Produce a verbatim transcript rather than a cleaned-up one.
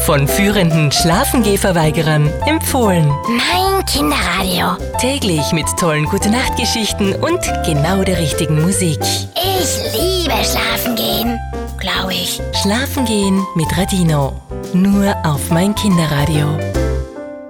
Von führenden Schlafengehverweigerern empfohlen. Mein Kinderradio. Täglich mit tollen Gute-Nacht-Geschichten und genau der richtigen Musik. Ich liebe Schlafen gehen, glaube ich. Schlafen gehen mit Radino. Nur auf mein Kinderradio.